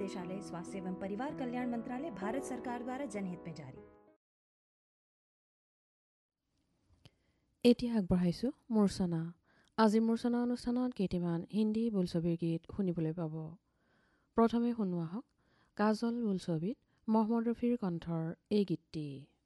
निदेशालय, स्वास्थ्य एवं परिवार कल्याण मंत्रालय, भारत सरकार द्वारा जनहित में जारी। এতিয়া আগবঢ়াইছোঁ মূৰ্ছনা। আজি মূৰ্ছনা অনুষ্ঠানত কেইটামান হিন্দী বোলছবিৰ গীত শুনিবলৈ পাব। প্ৰথমে শুনোৱা হওক কাজল বোলছবিত মহম্মদ ৰফিৰ কণ্ঠৰ এই গীতটি।